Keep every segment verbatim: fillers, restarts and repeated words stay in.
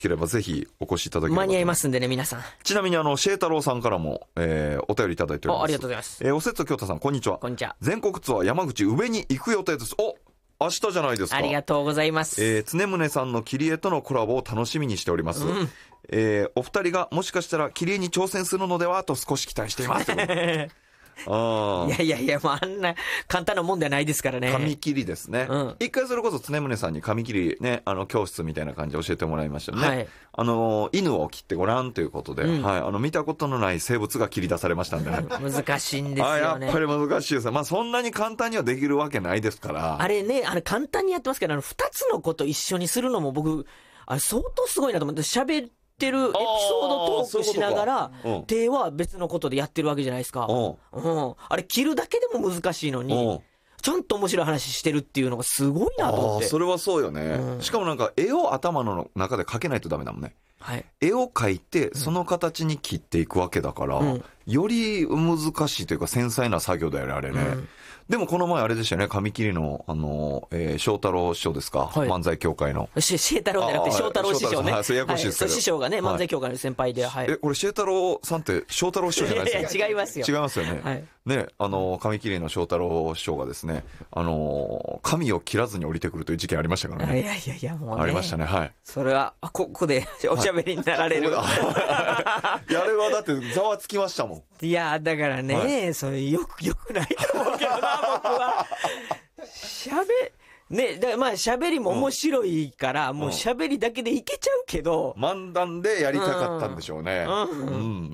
ければぜひお越しいただければ。 間に合いますんでね、皆さん。 ちなみにあの、シェータローさんからも、えー、お便りいただいております。 あ、ありがとうございます。 えー、おせつ京太さん、こんにちは。 こんにちは。 全国ツアー山口宇部に行く予定です。お、明日じゃないですか。 ありがとうございます。 えー、常宗さんのキリエとのコラボを楽しみにしております。うん、えー、お二人がもしかしたらキリエに挑戦するのではと少し期待しています。あ、 いやいやいや、もうあんな簡単なもんではないですからね。 紙切りですね。うん、一回それこそ常宗さんに紙切りね、あの教室みたいな感じで教えてもらいましたね。はい、あの犬を切ってごらんということで、うん、はい、あの見たことのない生物が切り出されましたんで、ね、 難しいんですよね。 あ、やっぱり難しいです。まあそんなに簡単にはできるわけないですから。 あれね、あれ簡単にやってますけど、あの二つのこと一緒にするのも僕あれ相当すごいなと思って、喋っててるエピソードトークしながら、うん、手は別のことでやってるわけじゃないですか。うんうん、あれ切るだけでも難しいのに、ちゃんと面白い話してるっていうのがすごいなと思って。 あ、それはそうよね、うん、しかもなんか絵を頭の中で描けないとダメだもんね。はい、絵を描いてその形に切っていくわけだから、うん、より難しいというか繊細な作業だよね、あれね。うん、でもこの前あれでしたよね、紙切りの、あの、えー、翔太郎師匠ですか、はい、漫才協会の。 シェ太郎じゃなくて翔太郎師匠ね。 はい、それややこしいですけど。 はい、師匠がね、漫才協会の先輩で。はい。 え、これシェ太郎さんって翔太郎師匠じゃないですか。 いや、違いますよ。 違いますよね。はい。ね、あの、紙切りの翔太郎師匠がですね、あの、紙を切らずに降りてくるという事件ありましたからね。 いやいやいや、もうね。 ありましたね、はい。 それは、ここでおしゃべりになられる。 いや、あれはだってざわつきましたもん。 いや、だからね、はい、それよく、よくないと思うけどな、僕は。しゃべ、ね、だまあ喋りも面白いから、うん、もう喋りだけでいけちゃうけど。 漫談でやりたかったんでしょうね。うん。うん、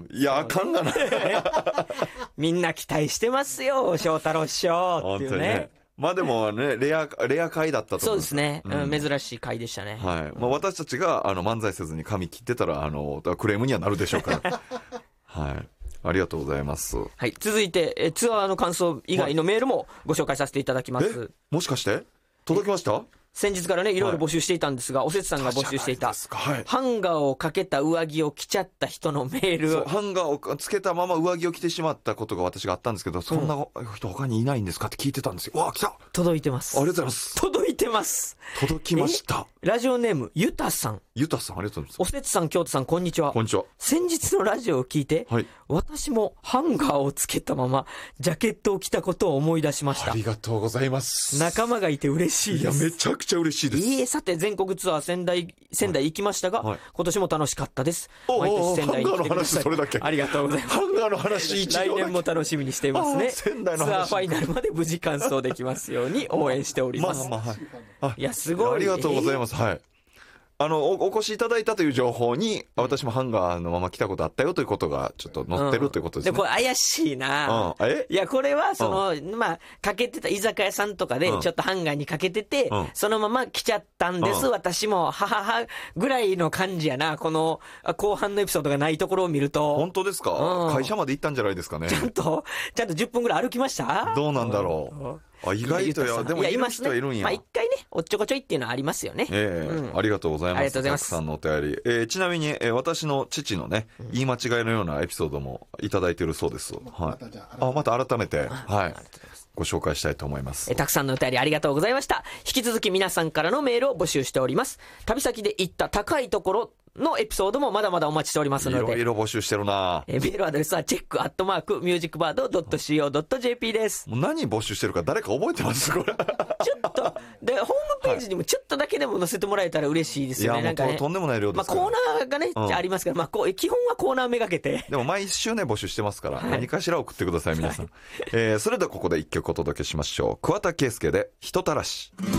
いや、あかんがな。 みんな期待してますよ、翔太郎師匠っていうね。ね、 まあでもね、レア、レア回だったと思う。 そうですね。うん、珍しい回でしたね。 はい。まあ私たちが、あの、漫才せずに髪切ってたら、あの、クレームにはなるでしょうから。はい。ありがとうございます。 はい。続いて、えツアーの感想以外のメールもご紹介させていただきます。 え、もしかして届きました？ 先日からね、いろいろ募集していたんですが、はい、おせつさんが募集していた、はい、ハンガーをかけた上着を着ちゃった人のメール。 そう、ハンガーをつけたまま上着を着てしまったことが私があったんですけど、そんな人他にいないんですかって聞いてたんですよ。わあ、来た！ 届いてます。 ありがとうございます。 届いてます。 届きました。 ラジオネーム、ゆたさん。 ゆたさん、ありがとうございます。 おせつさん、京都さん、こんにちは。 こんにちは。 先日のラジオを聞いて、はい、私もハンガーをつけたまま、ジャケットを着たことを思い出しました。 ありがとうございます。 仲間がいて嬉しいです。 いや、めちゃくちゃ嬉しいです。 いいえ、さて、全国ツアー仙台、仙台行きましたが、はい、今年も楽しかったです。 毎年仙台に来てください。ハンガーの話、それだけ。 ありがとうございます。 ハンガーの話一来年も楽しみにしていますね。仙台の話。ツアーファイナルまで無事完走できますように応援しております。まあまあ、はい。いや、すごい。 ありがとうございます。はい。あの、お、お越しいただいたという情報に、私もハンガーのまま来たことあったよということが、ちょっと載ってるということですね。 うん、で、これ怪しいな、うん、えいや、これは、その、うん、まあ、かけてた居酒屋さんとかで、ちょっとハンガーにかけてて、うん、そのまま来ちゃったんです、うん、私も、ははは、ぐらいの感じやな、この、後半のエピソードがないところを見ると。 本当ですか、うん、会社まで行ったんじゃないですかね。 ちゃんと、ちゃんとじゅっぷんぐらい歩きました？ どうなんだろう。うんあ、意外とや、でもいる人はいるんや。 まあ一回ね、おっちょこちょいっていうのはありますよね。 ええーうん、ありがとうございます。 ありがとうございます。 たくさんのお便り。えー、ちなみに、えー、私の父のね、うん、言い間違いのようなエピソードもいただいているそうです。はい。あ、また改めて、はい。ご紹介したいと思います。 えー、たくさんのお便りありがとうございました。引き続き皆さんからのメールを募集しております。旅先で行った高いところのエピソードもまだまだお待ちしておりますので。いろいろ募集してるな。 えー、メールアドレスはチェックアットマークミュージックバードドットシーオードットジェーピー です。 もう何募集してるか誰か覚えてますこれ。ちょっと、で、ホームページにもちょっとだけでも載せてもらえたら嬉しいですよね。 いや、もうなんかね、 とんでもない量ですから。 まあコーナーがね、うん、ありますから、まあこう、基本はコーナーめがけて。 でも毎週ね、募集してますから、はい、何かしら送ってください、皆さん。はい、えー、それではここで一曲お届けしましょう。桑田佳祐で人たらし。